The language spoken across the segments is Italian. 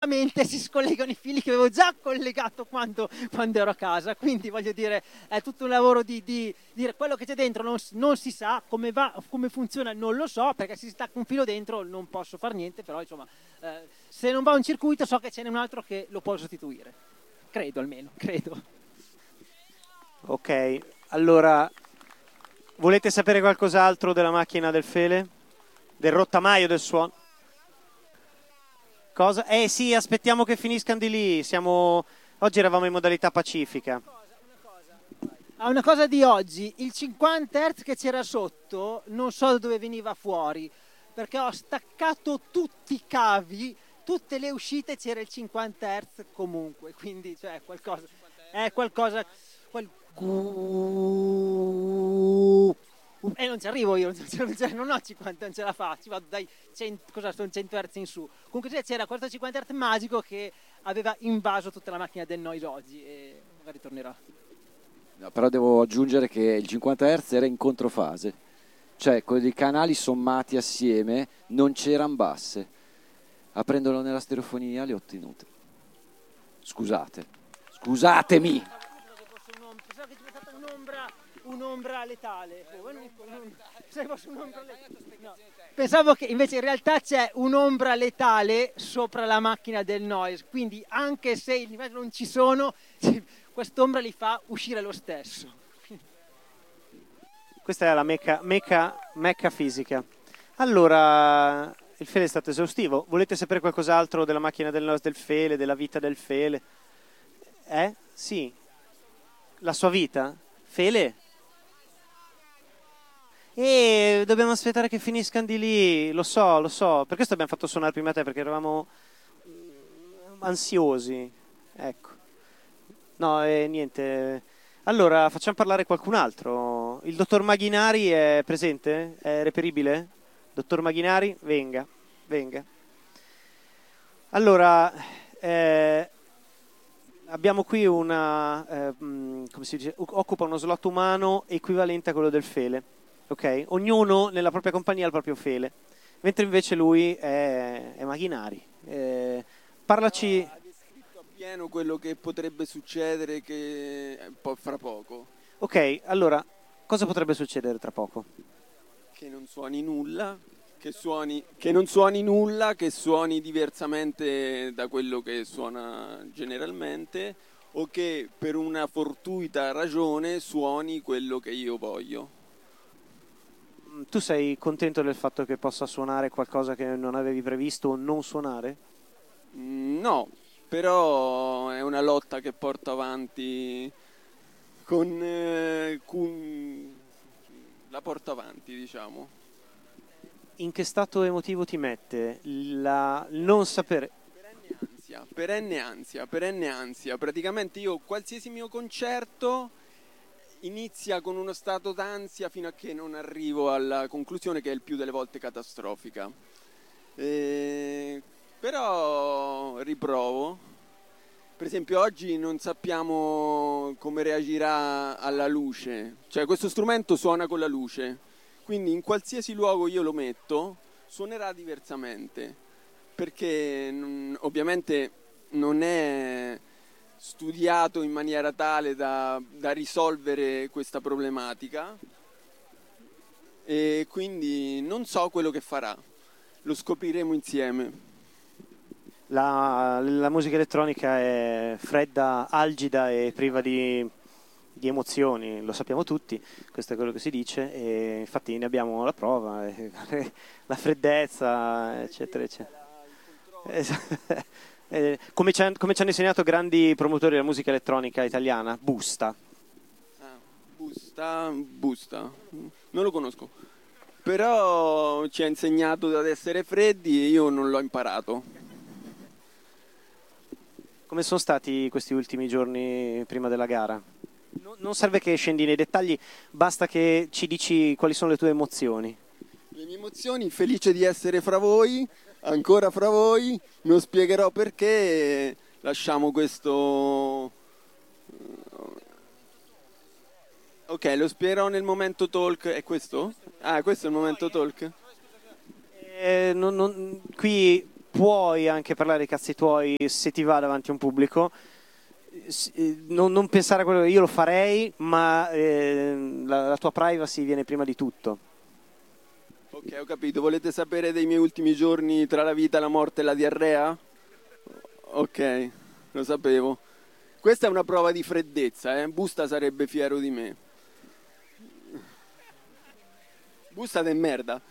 automaticamente si scollegano i fili che avevo già collegato quando ero a casa, quindi voglio dire è tutto un lavoro di dire quello che c'è dentro non si sa, come funziona non lo so, perché se si stacca un filo dentro non posso fare niente, però insomma se non va un circuito so che ce n'è un altro che lo può sostituire, credo. Ok, allora volete sapere qualcos'altro della macchina del Fele? Del rottamaio del suono? Cosa? Sì, aspettiamo che finiscano di lì. Oggi eravamo in modalità pacifica. Una cosa di oggi, il 50 Hz che c'era sotto, non so da dove veniva fuori, perché ho staccato tutti i cavi, tutte le uscite c'era il 50 Hz comunque, quindi cioè qualcosa. Non ci arrivo io, non ho 50, non ce la faccio, vado dai 100, cosa sono 100 Hz in su. Comunque c'era questo 50 Hz magico che aveva invaso tutta la macchina del noise oggi e magari tornerà. No, però devo aggiungere che il 50 Hz era in controfase, cioè con i canali sommati assieme non c'erano basse. Aprendolo nella stereofonia li ho ottenute. Scusatemi. Pensavo che ci fosse stata un'ombra letale. No. Pensavo che invece in realtà c'è un'ombra letale sopra la macchina del noise, quindi anche se i livelli non ci sono, quest'ombra li fa uscire lo stesso. Questa è la mecca fisica. Allora, il Fele è stato esaustivo. Volete sapere qualcos'altro della macchina del noise del Fele, della vita del Fele? Sì. La sua vita? Fele? Dobbiamo aspettare che finiscano di lì. Lo so. Per questo abbiamo fatto suonare prima te, perché eravamo ansiosi. Ecco. No, niente. Allora, facciamo parlare qualcun altro. Il dottor Maghinari è presente? È reperibile? Dottor Maghinari, venga. Allora, abbiamo qui come si dice, occupa uno slot umano equivalente a quello del Fele, ok? Ognuno nella propria compagnia ha il proprio Fele, mentre invece lui è Maghinari. Parlaci... Ha descritto appieno quello che potrebbe succedere fra poco. Ok, allora, cosa potrebbe succedere tra poco? Che non suoni nulla, che suoni diversamente da quello che suona generalmente, o che per una fortuita ragione suoni quello che io voglio. Tu sei contento del fatto che possa suonare qualcosa che non avevi previsto o non suonare? No, però è una lotta che porto avanti la porto avanti, diciamo. In che stato emotivo ti mette il non sapere? Perenne ansia. Praticamente io, qualsiasi mio concerto inizia con uno stato d'ansia fino a che non arrivo alla conclusione, che è il più delle volte catastrofica. Però riprovo. Per esempio oggi non sappiamo come reagirà alla luce, cioè questo strumento suona con la luce, quindi in qualsiasi luogo io lo metto suonerà diversamente, perché ovviamente non è studiato in maniera tale da risolvere questa problematica, e quindi non so quello che farà, lo scopriremo insieme. La musica elettronica è fredda, algida e priva di emozioni, lo sappiamo tutti, questo è quello che si dice, e infatti ne abbiamo la prova, la freddezza, eccetera, eccetera. Come ci hanno insegnato grandi promotori della musica elettronica italiana, Busta. Busta, non lo conosco, però ci ha insegnato ad essere freddi e io non l'ho imparato. Come sono stati questi ultimi giorni prima della gara? Non serve che scendi nei dettagli, basta che ci dici quali sono le tue emozioni. Le mie emozioni, felice di essere fra voi, ancora fra voi, non spiegherò perché, lasciamo questo... Ok, lo spiegherò nel momento talk, è questo? Ah, questo è il momento talk? Qui puoi anche parlare dei cazzi tuoi se ti va davanti a un pubblico. Non pensare a quello che io lo farei, ma la tua privacy viene prima di tutto. Ok, ho capito. Volete sapere dei miei ultimi giorni tra la vita, la morte e la diarrea? Ok, lo sapevo. Questa è una prova di freddezza, Busta sarebbe fiero di me. Busta de merda.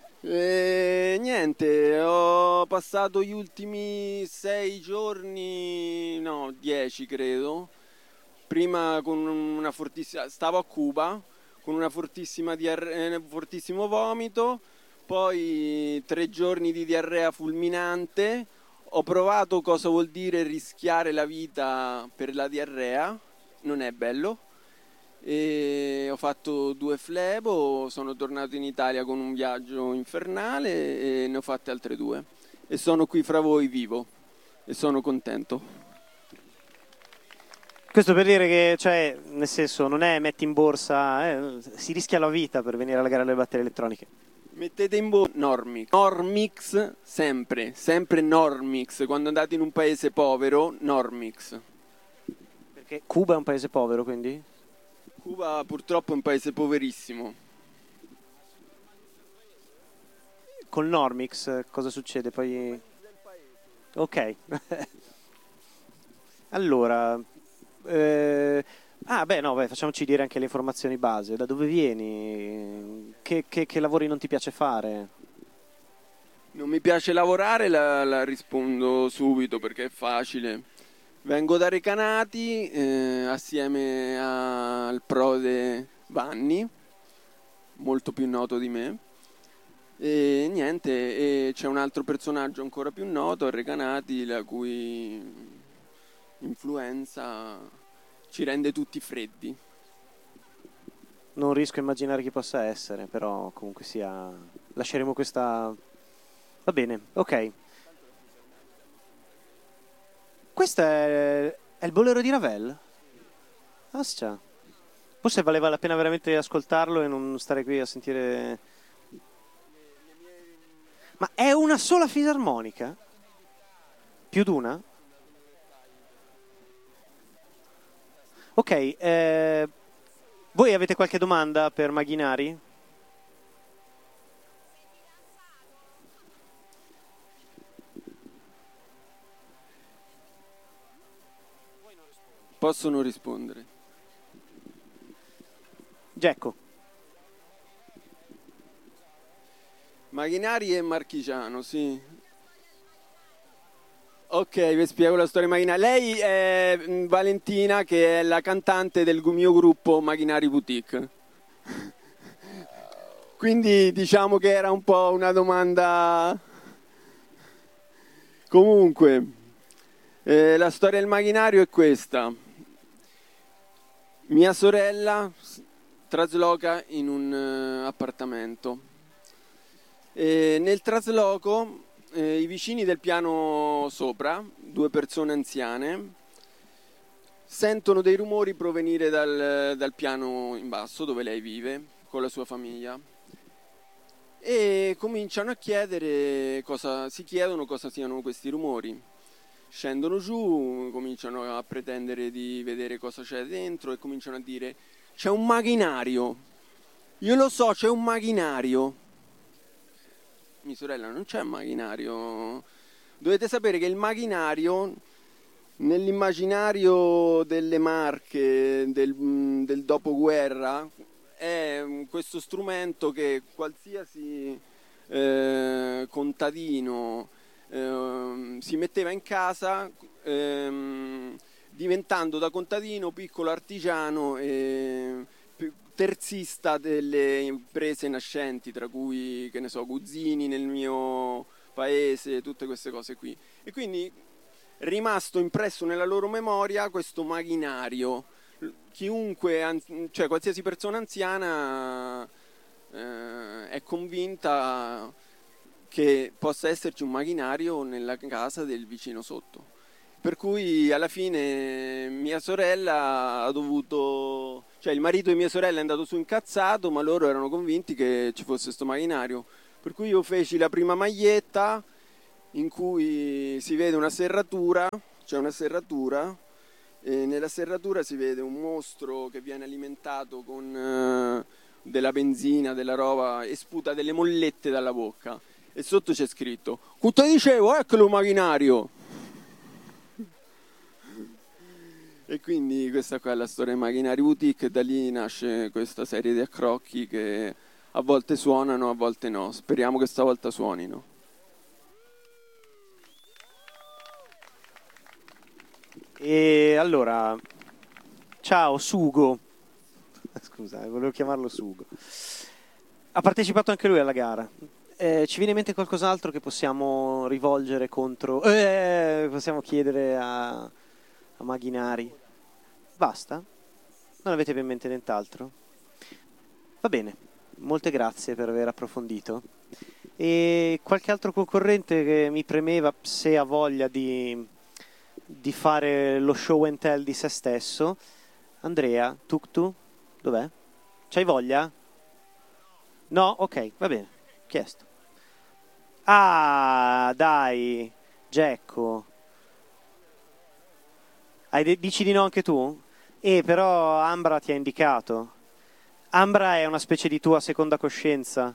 Niente, ho passato gli ultimi 6 giorni, no, 10 credo. Prima con una fortissima, stavo a Cuba con una fortissimo vomito, poi 3 giorni di diarrea fulminante. Ho provato cosa vuol dire rischiare la vita per la diarrea, non è bello. E ho fatto 2 flebo, sono tornato in Italia con un viaggio infernale e ne ho fatte altre 2 e sono qui fra voi vivo e sono contento. Questo per dire che, cioè, nel senso, non è metti in borsa, si rischia la vita per venire alla gara delle batterie elettroniche. Mettete in borsa Normix sempre Normix, quando andate in un paese povero, Normix. Perché Cuba è un paese povero, quindi? Cuba purtroppo è un paese poverissimo. Col Normix cosa succede? Poi... Ok. Allora... facciamoci dire anche le informazioni base. Da dove vieni? Che lavori non ti piace fare? Non mi piace lavorare, la rispondo subito perché è facile. Vengo da Recanati assieme al prode Vanni, molto più noto di me, e niente, e c'è un altro personaggio ancora più noto a Recanati, la cui influenza ci rende tutti freddi. Non riesco a immaginare chi possa essere, però comunque sia... Lasceremo questa... Va bene, ok. Questo è il bolero di Ravel? Ascia. Forse valeva la pena veramente ascoltarlo e non stare qui a sentire... Ma è una sola fisarmonica? Più d'una? Ok, voi avete qualche domanda per Maghinari? Possono rispondere. Gecko. Maghinari e Marchigiano, sì. Ok, vi spiego la storia di Maghinari. Lei è Valentina, che è la cantante del mio gruppo Maghinari Boutique. Quindi diciamo che era un po' una domanda... Comunque, la storia del macchinario è questa. Mia sorella trasloca in un appartamento. Nel trasloco i vicini del piano sopra, 2 persone anziane, sentono dei rumori provenire dal piano in basso dove lei vive con la sua famiglia e cominciano a chiedere si chiedono cosa siano questi rumori. Scendono giù, cominciano a pretendere di vedere cosa c'è dentro e cominciano a dire: c'è un macchinario, io lo so, c'è un macchinario. Mia sorella: non c'è un macchinario. Dovete sapere che il macchinario nell'immaginario delle Marche del dopoguerra è questo strumento che qualsiasi contadino si metteva in casa, diventando da contadino piccolo artigiano e terzista delle imprese nascenti, tra cui, che ne so, Guzzini nel mio paese, tutte queste cose qui. E quindi è rimasto impresso nella loro memoria questo macchinario. Chiunque, cioè qualsiasi persona anziana è convinta che possa esserci un macchinario nella casa del vicino sotto. Per cui alla fine mia sorella ha dovuto... Cioè il marito di mia sorella è andato su incazzato, ma loro erano convinti che ci fosse sto macchinario. Per cui io feci la prima maglietta in cui si vede una serratura, c'è una serratura, e nella serratura si vede un mostro che viene alimentato con della benzina, della roba, e sputa delle mollette dalla bocca. E sotto c'è scritto: "Cosa dicevo, eccolo macchinario!" E quindi questa qua è la storia dei macchinari boutique, e da lì nasce questa serie di accrocchi che a volte suonano, a volte no. Speriamo che stavolta suonino. E allora, ciao Sugo, scusa, volevo chiamarlo Sugo. Ha partecipato anche lui alla gara. Ci viene in mente qualcos'altro che possiamo rivolgere contro... possiamo chiedere a Maghinari? Basta? Non avete in mente nient'altro? Va bene, molte grazie per aver approfondito. E qualche altro concorrente che mi premeva, se ha voglia di fare lo show and tell di se stesso. Andrea, Tuktu, dov'è? C'hai voglia? No? Ok, va bene, chiesto. Ah, dai, Gecko. Dici di no anche tu? Però Ambra ti ha indicato. Ambra è una specie di tua seconda coscienza.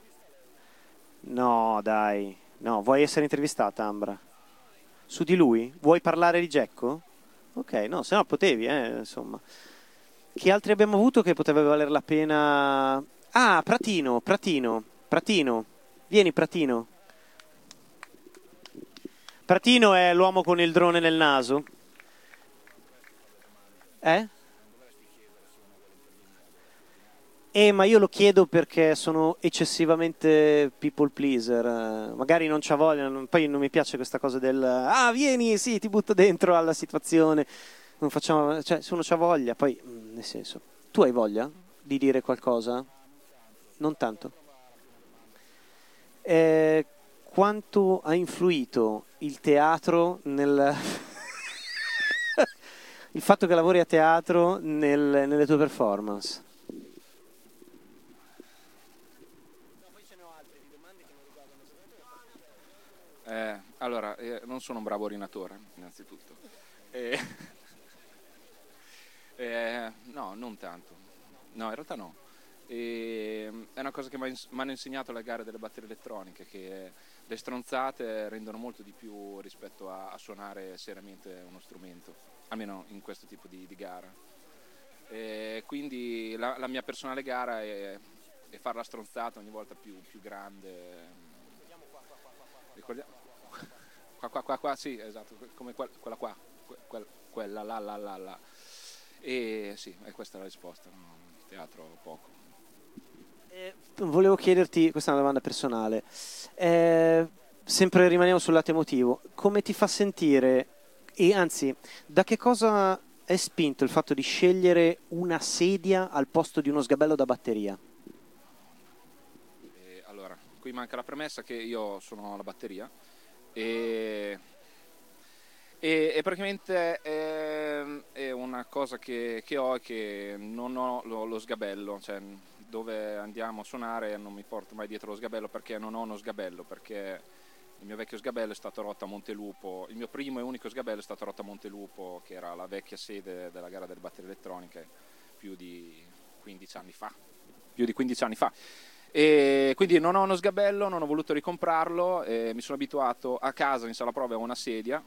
No, dai. No, vuoi essere intervistata, Ambra? Su di lui? Vuoi parlare di Gecko? Ok, no, se no potevi, insomma. Chi altri abbiamo avuto che poteva valer la pena? Ah, Pratino. Vieni, Pratino. Pratino è l'uomo con il drone nel naso. Ma io lo chiedo perché sono eccessivamente people pleaser. Magari non c'ha voglia, poi non mi piace questa cosa del vieni, sì, ti butto dentro alla situazione. Non facciamo, cioè, se uno c'ha voglia, poi nel senso, tu hai voglia di dire qualcosa? Non tanto. Quanto ha influito il teatro nel il fatto che lavori a teatro nelle tue performance? Allora, non sono un bravo orinatore, innanzitutto. No, non tanto. No, in realtà no. È una cosa che mi hanno insegnato le gare delle batterie elettroniche, che le stronzate rendono molto di più rispetto a suonare seriamente uno strumento, almeno in questo tipo di gara. Quindi la mia personale gara è fare la stronzata ogni volta più grande. Ricordiamo qua, sì, esatto, come quella qua, quella là. E sì, questa è la risposta, no? Teatro poco. Volevo chiederti, questa è una domanda personale, sempre rimaniamo sul lato emotivo, come ti fa sentire, e anzi, da che cosa è spinto il fatto di scegliere una sedia al posto di uno sgabello da batteria? Allora, qui manca la premessa che io sono alla batteria e praticamente è una cosa che ho, è che non ho lo sgabello, cioè dove andiamo a suonare non mi porto mai dietro lo sgabello perché non ho uno sgabello, perché il mio vecchio sgabello è stato rotto a Montelupo, il mio primo e unico sgabello è stato rotto a Montelupo, che era la vecchia sede della gara delle batterie elettroniche più di 15 anni fa. E quindi non ho uno sgabello, non ho voluto ricomprarlo, mi sono abituato a casa in sala prove a una sedia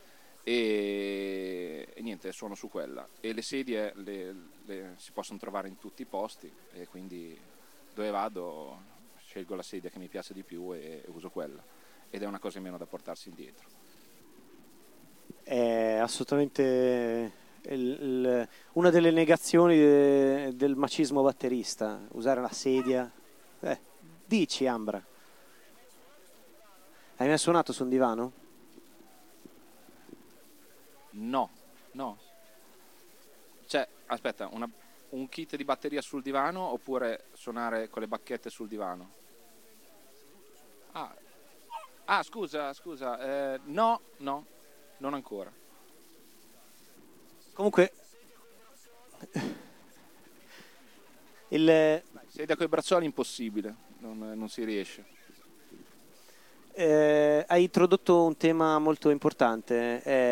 e niente, suono su quella, e le sedie si possono trovare in tutti i posti, e quindi dove vado scelgo la sedia che mi piace di più e uso quella, ed è una cosa in meno da portarsi indietro. È assolutamente una delle negazioni del macismo batterista, usare la sedia. Dici, Ambra, hai mai suonato su un divano? No. Cioè, aspetta, un kit di batteria sul divano oppure suonare con le bacchette sul divano? Scusa, no, non ancora. Comunque Sedia coi braccioli impossibile, non si riesce. hai introdotto un tema molto importante.